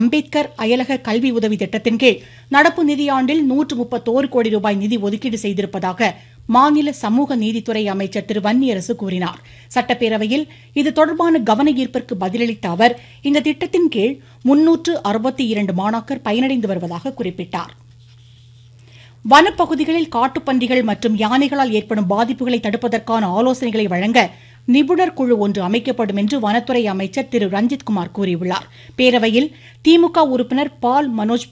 அம்பேத்கர் அயலக கல்வி உதவி திட்டத்தின் கீழ் நடப்பு நிதியாண்டில் 131 கோடி ரூபாய் நிதி ஒதுக்கீடு செய்திருப்பதாக மாநில சமூக நீதித்துறை அமைச்சர் திரு வன்னியரசு கூறினார். சட்டப்பேரவையில் இது தொடர்பான கவன ஈர்ப்பிற்கு பதிலளித்த அவர் இந்த திட்டத்தின் கீழ் 362 மாணாக்கர் பயனடைந்து வருவதாக குறிப்பிட்டார். வனப்பகுதிகளில் காட்டுப்பன்றிகள் மற்றும் யானைகளால் ஏற்படும் பாதிப்புகளை தடுப்பதற்கான ஆலோசனைகளை வழங்க நிபுணர் குழு ஒன்று அமைக்கப்படும் என்று வனத்துறை அமைச்சர் திரு ரஞ்சித்குமார் கூறியுள்ளார். பேரவையில் திமுக உறுப்பினர் பால் மனோஜ்